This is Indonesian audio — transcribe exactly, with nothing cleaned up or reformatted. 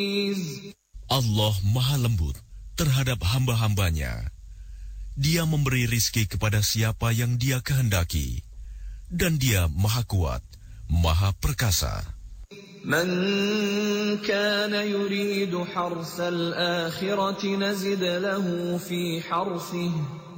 Allah Maha Lembut terhadap hamba-hambanya. Dia memberi rizki kepada siapa yang Dia kehendaki, dan Dia Maha Kuat, Maha Perkasa. Man kana yuridu harsal akhirati nazid lahu fi harsihi